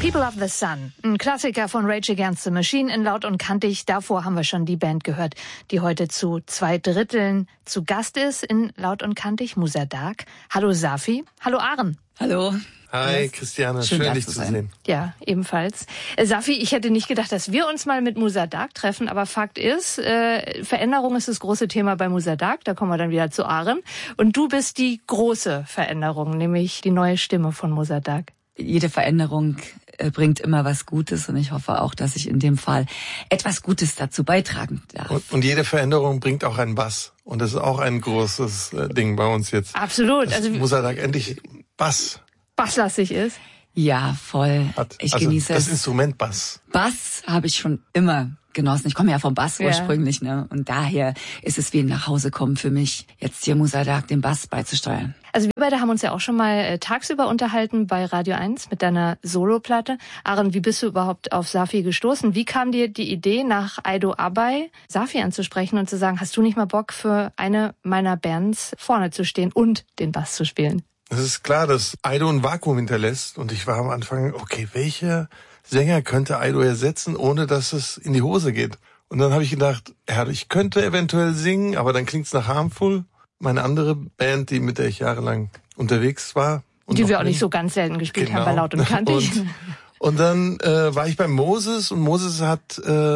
People of the Sun, ein Klassiker von Rage Against the Machine in Laut und Kantig. Davor haben wir schon die Band gehört, die heute zu 2/3 zu Gast ist in Laut und Kantig, Musa Dagh. Hallo Safi, hallo Aren. Hallo. Hi Christiane, schön dich zu sehen. Ja, ebenfalls. Safi, ich hätte nicht gedacht, dass wir uns mal mit Musa Dagh treffen, aber Fakt ist, Veränderung ist das große Thema bei Musa Dagh, da kommen wir dann wieder zu Aren. Und du bist die große Veränderung, nämlich die neue Stimme von Musa Dagh. Jede Veränderung bringt immer was Gutes und ich hoffe auch, dass ich in dem Fall etwas Gutes dazu beitragen darf. Und jede Veränderung bringt auch einen Bass. Und das ist auch ein großes Ding bei uns jetzt. Absolut. Also Musa Dagh endlich basslastig ist. Ja, voll. Ich genieße das es. Instrument Bass. Bass habe ich schon immer genossen. Ich komme ja vom Bass ursprünglich, ne? Und daher ist es wie ein Nachhausekommen für mich, jetzt hier Musa Dagh den Bass beizusteuern. Also wir beide haben uns ja auch schon mal tagsüber unterhalten bei Radio 1 mit deiner Soloplatte. Aren, wie bist du überhaupt auf Safi gestoßen? Wie kam dir die Idee, nach Aido Abay Safi anzusprechen und zu sagen, hast du nicht mal Bock, für eine meiner Bands vorne zu stehen und den Bass zu spielen? Es ist klar, dass Aido ein Vakuum hinterlässt. Und ich war am Anfang, okay, welcher Sänger könnte Aido ersetzen, ohne dass es in die Hose geht? Und dann habe ich gedacht, ja, ich könnte eventuell singen, aber dann klingt's nach Harmful. Meine andere Band, mit der ich jahrelang unterwegs war. Und die wir auch nicht so ganz selten gespielt haben bei Laut und Kantig. Und dann war ich bei Moses und Moses hat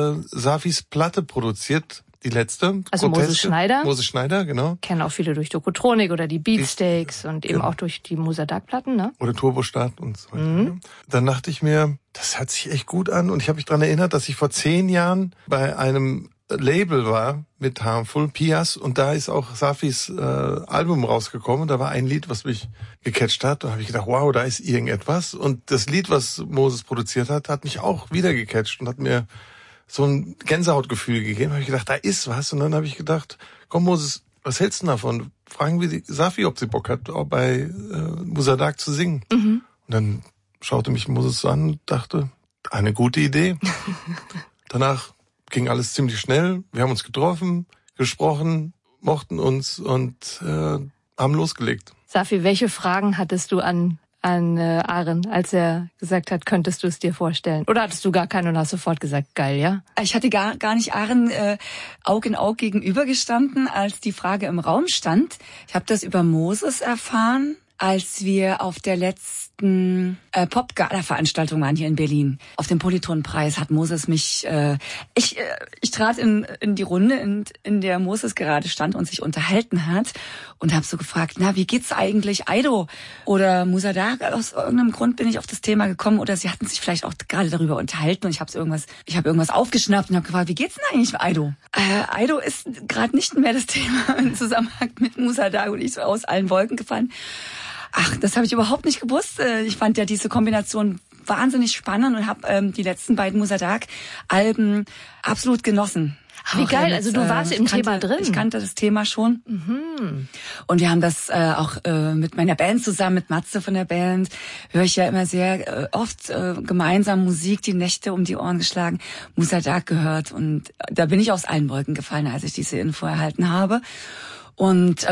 Safis Platte produziert, die letzte. Also Moses Schneider. Moses Schneider, genau. Kennen auch viele durch Tokotronik oder die Beatsteaks und eben auch durch die Musa Dagh-Platten, ne? Oder Turbostart und so weiter. Mhm. Dann dachte ich mir, das hört sich echt gut an. Und ich habe mich daran erinnert, dass ich vor 10 Jahren bei einem Label war mit Harmful, Pias, und da ist auch Safis Album rausgekommen. Da war ein Lied, was mich gecatcht hat. Da habe ich gedacht, wow, da ist irgendetwas. Und das Lied, was Moses produziert hat, hat mich auch wieder gecatcht und hat mir so ein Gänsehautgefühl gegeben. Da habe ich gedacht, da ist was. Und dann habe ich gedacht, komm Moses, was hältst du davon? Fragen wir die Safi, ob sie Bock hat, auch bei Musa Dagh zu singen. Mhm. Und dann schaute mich Moses an und dachte, eine gute Idee. Danach ging alles ziemlich schnell. Wir haben uns getroffen, gesprochen, mochten uns und haben losgelegt. Safi, welche Fragen hattest du an Aren, als er gesagt hat, könntest du es dir vorstellen? Oder hattest du gar keinen und hast sofort gesagt, geil, ja? Ich hatte gar nicht Aren Aug in Aug gegenübergestanden, als die Frage im Raum stand. Ich habe das über Moses erfahren, als wir auf der letzten Pop-Gala-Veranstaltung waren hier in Berlin. Auf dem Polyton-Preis hat Moses mich... Ich trat in die Runde, in der Moses gerade stand und sich unterhalten hat und habe so gefragt, na, wie geht's eigentlich Aido oder Musa Dagh? Aus irgendeinem Grund bin ich auf das Thema gekommen oder sie hatten sich vielleicht auch gerade darüber unterhalten und ich habe irgendwas aufgeschnappt und habe gefragt, wie geht's denn eigentlich Aido? Aido ist gerade nicht mehr das Thema im Zusammenhang mit Musa Dagh und ich so aus allen Wolken gefallen. Ach, das habe ich überhaupt nicht gewusst. Ich fand ja diese Kombination wahnsinnig spannend und habe die letzten beiden Musa Dagh-Alben absolut genossen. Wie geil, also du warst im Thema drin. Ich kannte das Thema schon. Mhm. Und wir haben das auch mit meiner Band zusammen, mit Matze von der Band, höre ich ja immer sehr oft gemeinsam Musik, die Nächte um die Ohren geschlagen, Musa Dagh gehört. Und da bin ich aus allen Wolken gefallen, als ich diese Info erhalten habe. Und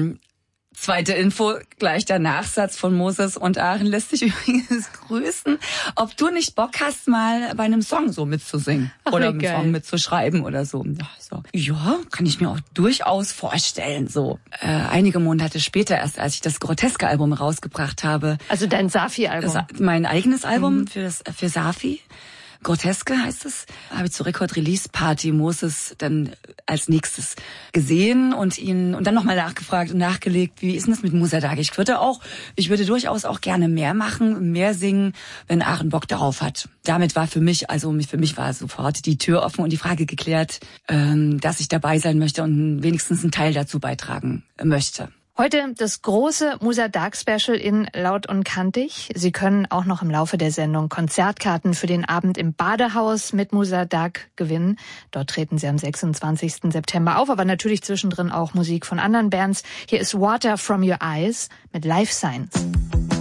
zweite Info, gleich der Nachsatz von Moses und Aren lässt sich übrigens grüßen. Ob du nicht Bock hast, mal bei einem Song so mitzusingen oder einen Song mitzuschreiben oder so. Ja, kann ich mir auch durchaus vorstellen. So einige Monate später erst, als ich das Groteske-Album rausgebracht habe. Also dein Safi-Album? Mein eigenes Album für Safi. Groteske heißt es, habe ich zur Record-Release-Party Moses dann als nächstes gesehen und dann nochmal nachgefragt und nachgelegt, wie ist denn das mit Musa Dagh? Ich würde durchaus auch gerne mehr machen, mehr singen, wenn Aren Bock darauf hat. Damit war für mich war sofort die Tür offen und die Frage geklärt, dass ich dabei sein möchte und wenigstens einen Teil dazu beitragen möchte. Heute das große Musa Dagh Special in Laut und Kantig. Sie können auch noch im Laufe der Sendung Konzertkarten für den Abend im Badehaus mit Musa Dagh gewinnen. Dort treten sie am 26. September auf, aber natürlich zwischendrin auch Musik von anderen Bands. Hier ist Water from Your Eyes mit Life Signs.